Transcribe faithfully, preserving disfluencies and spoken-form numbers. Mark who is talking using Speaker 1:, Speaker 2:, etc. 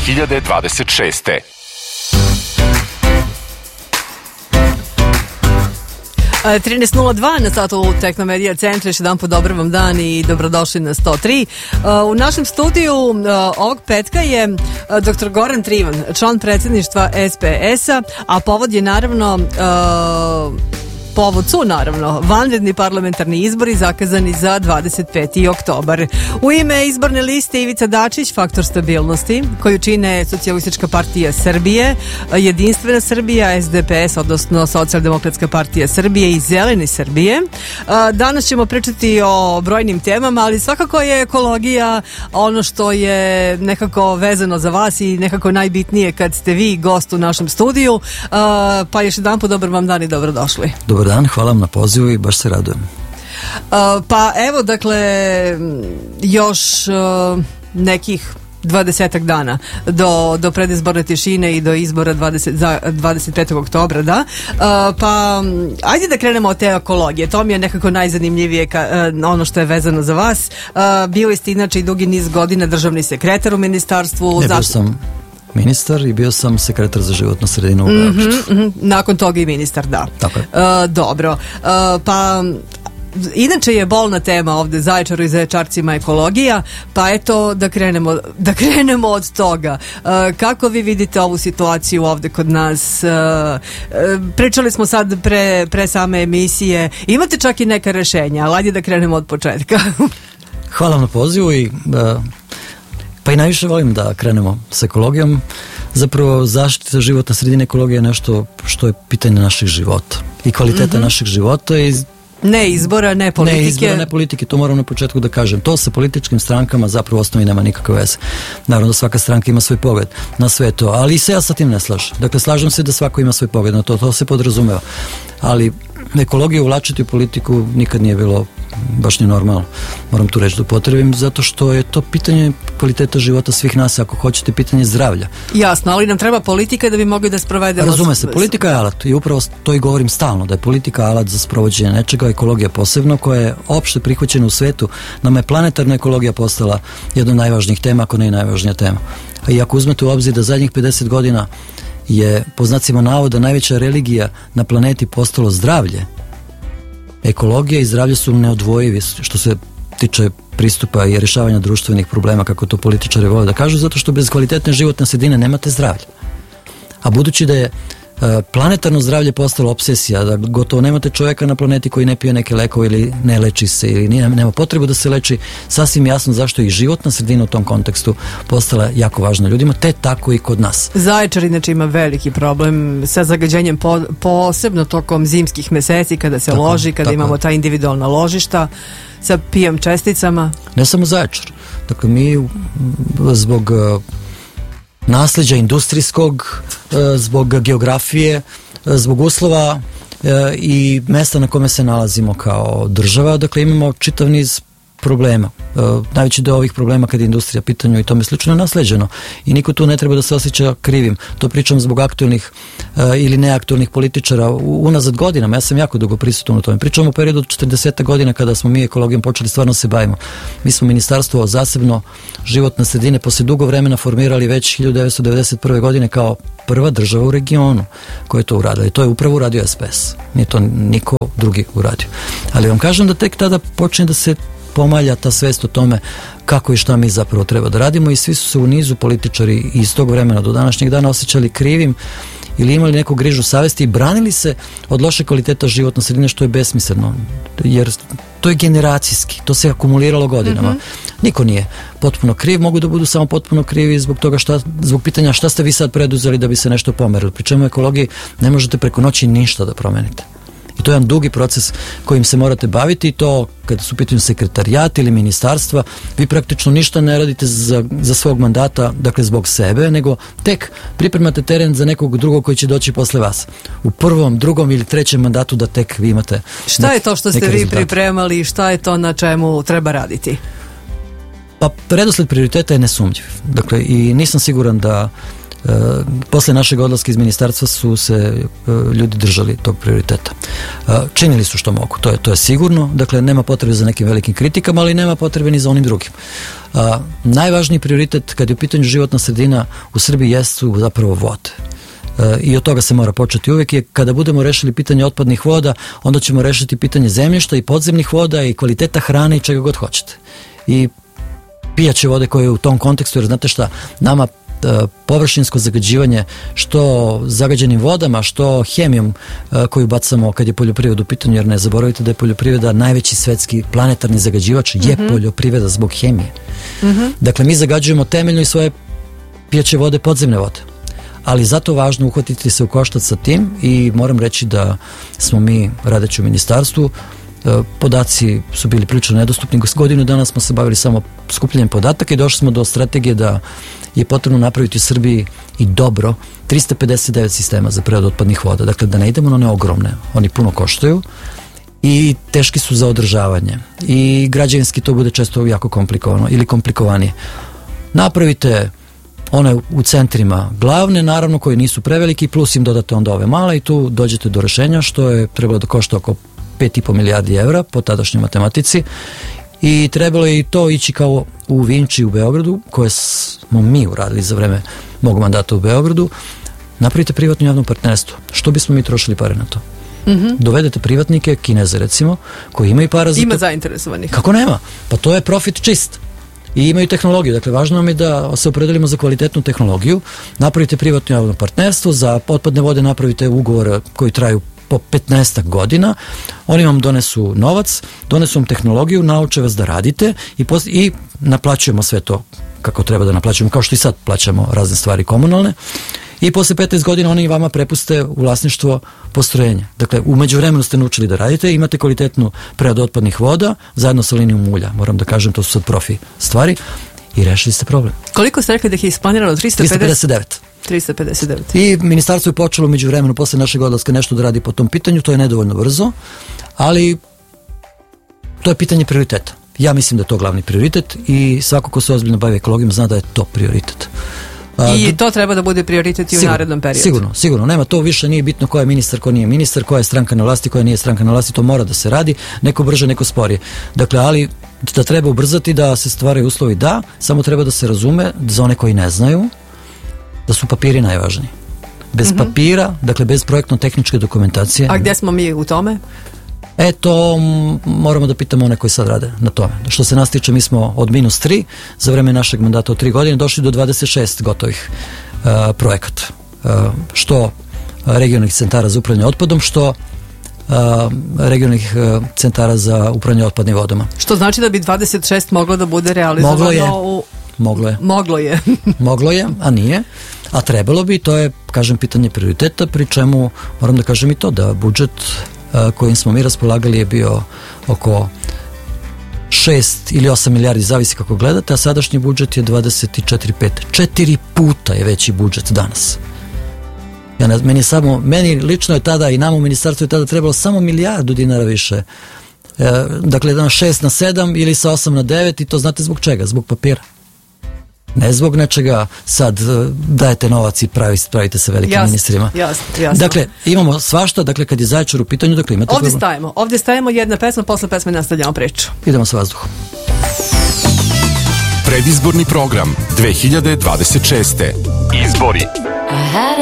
Speaker 1: hiljade dvadeset šeste.
Speaker 2: trinaest nula dva na satu Tehnomedija centra. Još jedan po dobar vam dan i dobrodošli na sto tri. U našem studiju ovog petka je doktor Goran Trivan, član predsjedništva S P S-a, a povod je naravno povod su naravno vanredni parlamentarni izbori zakazani za dvadeset peti oktobar. U ime izborne liste Ivica Dačić, Faktor stabilnosti, koju čine Socijalistička partija Srbije, Jedinstvena Srbija, S D P S, odnosno Socijaldemokratska partija Srbije i Zeleni Srbije. Danas ćemo pričati o brojnim temama, ali svakako je ekologija ono što je nekako vezano za vas i nekako najbitnije kad ste vi gost u našem studiju. Pa još jedan po dobar vam dan i dobrodošli.
Speaker 3: Dobar dan, hvala vam na pozivu i baš se radujem.
Speaker 2: Uh, pa evo, dakle, još uh, nekih dvadesetak dana do, do predizborne tišine i do izbora dvadeset, za dvadeset petog oktobra, da. Uh, pa, ajde da krenemo od te ekologije. To mi je nekako najzanimljivije ka, uh, ono što je vezano za vas. Uh, bili ste inače i dugi niz godina državni sekretar u ministarstvu.
Speaker 3: Ne, bio sam ministar i bio sam sekretar za životnu sredinu u Beogradu.
Speaker 2: Mm-hmm, mm-hmm. Nakon toga i ministar, da.
Speaker 3: Tako je.
Speaker 2: Uh, dobro. Uh, pa inače je bolna tema ovde Zaječaru i Zaječarcima ekologija, pa eto da krenemo, da krenemo od toga. Uh, kako vi vidite ovu situaciju ovde kod nas? Uh, uh, pričali smo sad pre, pre same emisije. Imate čak i neka rešenja, ali ajde da krenemo od početka.
Speaker 3: Hvala vam na pozivu i uh, pa i najviše volim da krenemo s ekologijom. Zapravo zaštita životne sredine, ekologija je nešto što je pitanje naših života i kvaliteta mm-hmm. naših života i
Speaker 2: ne izbora, ne politike.
Speaker 3: Ne izbora, ne politike, to moram na početku da kažem. To sa političkim strankama zapravo osnovi nema nikakve veze. Naravno da svaka stranka ima svoj pogled na sve to, ali i se ja sa tim ne slažem. Dakle, slažem se da svako ima svoj pogled na to, to se podrazumeva. Ali ekologiju uvlačiti u politiku nikad nije bilo baš ni normalno. Moram tu reći da upotrebim, zato što je to pitanje kvaliteta života svih nas, ako hoćete, pitanje zdravlja.
Speaker 2: Jasno, ali nam treba politika da bi mogli da sprovedemo.
Speaker 3: Razume se, politika je alat i upravo to i govorim stalno, da je politika alat za sprovođenje nečega, ekologija posebno, koja je opšte prihvaćena u svetu. Nama je planetarna ekologija postala jedna od najvažnijih tema, ako ne i najvažnija tema. A i ako uzmete u obzir da zadnjih pedeset godina je, po znacima navoda, najveća religija na planeti postalo zdravlje, ekologija i zdravlje su neodvojivi što se tiče pristupa i rješavanja društvenih problema, kako to političari vole da kažu, zato što bez kvalitetne životne sredine nemate zdravlje. A budući da je planetarno zdravlje postalo obsesija, da gotovo nemate čovjeka na planeti koji ne pije neke lekove ili ne leči se ili nije, nema potrebu da se leči, sasvim jasno zašto je i životna sredina u tom kontekstu postala jako važna ljudima, te tako i kod nas.
Speaker 2: Zaječar inače ima veliki problem sa zagađenjem po, posebno tokom zimskih meseci kada se tako, loži, kada imamo ta individualna ložišta sa P M česticama.
Speaker 3: Ne samo Zaječar. Dakle, mi zbog nasljeđa industrijskog, zbog geografije, zbog uslova i mesta na kome se nalazimo kao država, dakle imamo čitav niz problema. Najveći deo ovih problema kad je industrija pitanju i tome slično je nasleđeno i niko tu ne treba da se osjeća krivim. To pričam zbog aktualnih ili neaktualnih političara unazad godinama. Ja sam jako dugo prisutan u tome. Pričam o periodu od četrdeset godina kada smo mi ekologijom počeli stvarno se bavimo. Mi smo ministarstvo zasebno životne sredine posle dugo vremena formirali već hiljadu devetsto devedeset prve godine kao prva država u regionu koja je to uradila i to je upravo uradio S P S. Nije to niko drugi uradio. Ali vam kažem da tek tada počne da se pomalja ta svest o tome kako i šta mi zapravo treba da radimo i svi su se u nizu političari iz tog vremena do današnjeg dana osjećali krivim ili imali neku grižu savesti i branili se od loše kvaliteta životne sredine, što je besmisleno, jer to je generacijski, to se akumuliralo godinama. Mm-hmm. Niko nije potpuno kriv, mogu da budu samo potpuno krivi zbog toga šta, zbog pitanja šta ste vi sad preduzeli da bi se nešto pomerilo. Pri čemu u ekologiji ne možete preko noći ništa da promenite. I to je jedan dugi proces kojim se morate baviti i to kada su pitanju sekretarijat ili ministarstva, vi praktično ništa ne radite za, za svog mandata, dakle zbog sebe, nego tek pripremate teren za nekog drugog koji će doći posle vas. U prvom, drugom ili trećem mandatu da tek vi imate
Speaker 2: šta nek, je to što ste vi rezultate. Pripremali i šta je to na čemu treba raditi?
Speaker 3: Pa redosled prioriteta je nesumnjiv. Dakle, i nisam siguran da E, posle našeg odlaska iz ministarstva su se e, ljudi držali tog prioriteta. E, činili su što mogu, to je, to je sigurno, dakle nema potrebe za nekim velikim kritikama, ali nema potrebe ni za onim drugim. E, najvažniji prioritet kad je u pitanju životna sredina u Srbiji jesu zapravo vode. E, i od toga se mora početi uvijek, je kada budemo rešili pitanje otpadnih voda, onda ćemo rešiti pitanje zemljišta i podzemnih voda i kvaliteta hrane i čega god hoćete. I pijaće vode koje je u tom kontekstu, jer znate šta, nama površinsko zagađivanje što zagađenim vodama, što hemijom koju bacamo kad je poljoprivreda u pitanju, jer ne zaboravite da je poljoprivreda najveći svetski planetarni zagađivač, je mm-hmm. poljoprivreda zbog hemije. Mm-hmm. Dakle, mi zagađujemo temeljno i svoje pijaće vode, podzemne vode. Ali zato važno uhvatiti se u koštac sa tim i moram reći da smo mi, radeći u ministarstvu, podaci su bili prilično nedostupni. Godinu dana smo se bavili samo skupljanjem podataka i došli smo do strategije da je potrebno napraviti u Srbiji i dobro trista pedeset devet sistema za preradu otpadnih voda. Dakle, da ne idemo na one ogromne. Oni puno koštaju i teški su za održavanje. I građevinski to bude često jako komplikovano ili komplikovanije. Napravite one u centrima glavne, naravno, koji nisu preveliki, plus im dodate onda ove male i tu dođete do rešenja, što je trebalo da košta oko pet i po milijardi evra po tadašnjoj matematici i trebalo je i to ići kao u Vinči u Beogradu, koje smo mi uradili za vreme mog mandata u Beogradu. Napravite privatno javno partnerstvo. Što bismo mi trošili pare na to? Mm-hmm. Dovedete privatnike, Kineze recimo, koji imaju para za to.
Speaker 2: Ima zainteresovanih.
Speaker 3: Kako nema? Pa to je profit čist. I imaju tehnologiju. Dakle, važno nam je da se opredelimo za kvalitetnu tehnologiju. Napravite privatno javno partnerstvo, za otpadne vode napravite ugovor koji traju po petnaestak godina, oni vam donesu novac, donesu vam tehnologiju, nauče vas da radite i, pos- i naplaćujemo sve to kako treba da naplaćujemo, kao što i sad plaćamo razne stvari komunalne i posle petnaest godina oni vama prepuste u vlasništvo postrojenja. Dakle, u međuvremenu ste naučili da radite, imate kvalitetnu preradu otpadnih voda, zajedno sa linijom ulja, moram da kažem, to su sad profi stvari i rešili ste problem.
Speaker 2: Koliko ste rekli da ih je isplanirano? trista pedeset devet trista pedeset devet
Speaker 3: I ministarstvo je počelo među vremenu posle našeg odlaska nešto da radi po tom pitanju, to je nedovoljno brzo, ali to je pitanje prioriteta. Ja mislim da je to glavni prioritet i svako ko se ozbiljno bavi ekologijom zna da je to prioritet.
Speaker 2: A, I to treba da bude prioritet i u sigurno, narednom periodu.
Speaker 3: Sigurno, sigurno. Nema to više, nije bitno ko je ministar, ko nije ministar, koja je stranka na vlasti, koja nije stranka na vlasti, to mora da se radi, neko brže, neko sporije. Dakle, ali da treba ubrzati, da se stvaraju uslovi, da, samo treba da se razume, za one koji ne znaju, da su papiri najvažniji. Bez mm-hmm. papira, dakle bez projektno-tehničke dokumentacije.
Speaker 2: A gdje smo mi u tome?
Speaker 3: E, to moramo da pitamo one koji sad rade na tome. Što se nas tiče, mi smo od minus tri, za vreme našeg mandata od tri godine, došli do dvadeset šest gotovih uh, projekata. Uh, što regionalnih centara za upravljanje otpadom, što uh, regionalnih uh, centara za upravljanje otpadnim vodama.
Speaker 2: Što znači da bi dvadeset šest moglo da bude realizovano
Speaker 3: moglo je.
Speaker 2: u...
Speaker 3: Moglo je.
Speaker 2: Moglo je.
Speaker 3: Moglo je, a nije. A trebalo bi, to je, kažem, pitanje prioriteta, pri čemu moram da kažem i to, da budžet kojim smo mi raspolagali je bio oko šest ili osam milijardi, zavisi kako gledate, a sadašnji budžet je dvadeset četiri pet. Četiri puta je veći budžet danas. Ja ne, meni, samo, meni lično je tada i nam u ministarstvu je tada trebalo samo milijardu dinara više. E, dakle, na šest na sedam ili sa osam na devet i to znate zbog čega? Zbog papira. Ne zbog nečega sad dajete novac i pravi, pravite se velikim jasne, ministrima.
Speaker 2: Jasno, jasno.
Speaker 3: Dakle, imamo svašta, dakle kad je Zaječar u pitanju, dakle imate...
Speaker 2: Ovdje stajemo, ovdje stajemo jedna pesma, posle pesme nastavljamo priču.
Speaker 3: Idemo sa vazduhom.
Speaker 1: Predizborni program dve hiljade dvadeset šeste. Izbori.